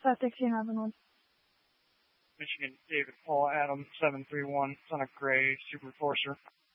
1611. Michigan David Paul Adam 731, son of Gray, Super Forcer.